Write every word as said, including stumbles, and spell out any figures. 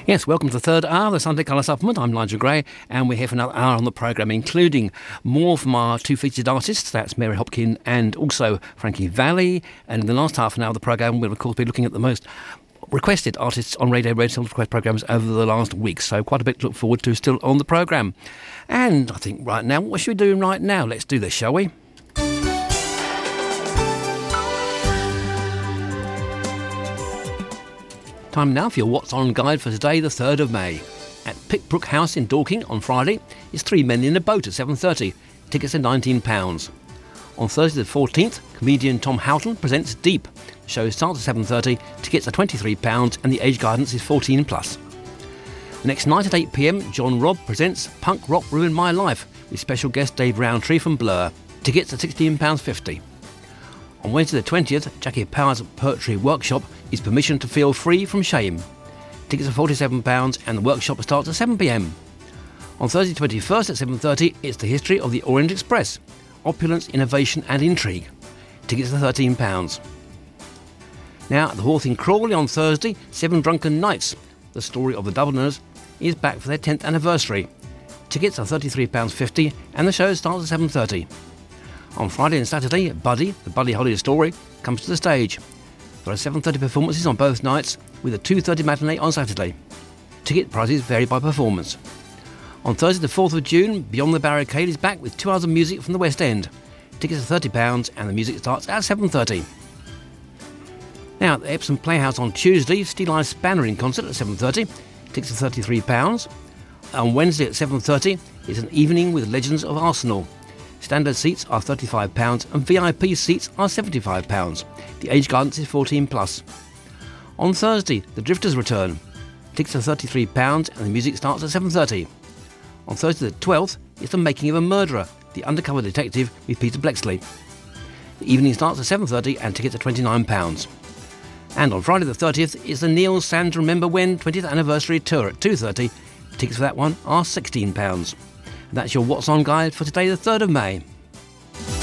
Yes, welcome to the third hour of the Sunday Colour Supplement. I'm Nigel Gray, and we're here for another hour on the programme, including more from our two featured artists. That's Mary Hopkin and also Frankie Valli. And in the last half an hour of the programme, we'll of course be looking at the most requested artists on Radio Radio request programmes over the last week. So quite a bit to look forward to still on the programme. And I think right now, what should we do right now? Let's do this, shall we? Time now for your What's On guide for today, the third of May. At Pickbrook House in Dorking on Friday is Three Men in a Boat at seven thirty. Tickets are nineteen pounds. On Thursday the fourteenth, comedian Tom Houghton presents Deep. The show starts at seven thirty, tickets are twenty-three pounds and the age guidance is fourteen plus. The next night at eight p m, John Robb presents Punk Rock Ruined My Life with special guest Dave Rowntree from Blur. Tickets are sixteen pounds fifty. On Wednesday the twentieth, Jackie Power's Poetry Workshop is Permission to Feel Free from Shame. Tickets are forty-seven pounds and the workshop starts at seven p m. On Thursday twenty-first at seven thirty, it's the history of the Orient Express, opulence, innovation and intrigue. Tickets are thirteen pounds. Now at the Hawth in Crawley on Thursday, Seven Drunken Nights, the story of the Dubliners, is back for their tenth anniversary. Tickets are thirty-three pounds fifty and the show starts at seven thirty. On Friday and Saturday, Buddy, the Buddy Holly story, comes to the stage. There are seven thirty performances on both nights, with a two thirty matinee on Saturday. Ticket prices vary by performance. On Thursday the fourth of June, Beyond the Barricade is back with two hours of music from the West End. Tickets are thirty pounds and the music starts at seven thirty. Now, at the Epsom Playhouse on Tuesday, Steel Eye Spanner in concert at seven thirty. Tickets are thirty-three pounds. On Wednesday at seven thirty is an evening with Legends of Arsenal. Standard seats are thirty-five pounds and V I P seats are seventy-five pounds. The age guidance is fourteen plus. On Thursday, The Drifters return. Tickets are thirty-three pounds and the music starts at seven thirty. On Thursday the twelfth is The Making of a Murderer, The Undercover Detective with Peter Blexley. The evening starts at seven thirty and tickets are twenty-nine pounds. And on Friday the thirtieth is the Neil Sands Remember When twentieth Anniversary Tour at two thirty. Tickets for that one are sixteen pounds. And that's your What's On guide for today, the third of May.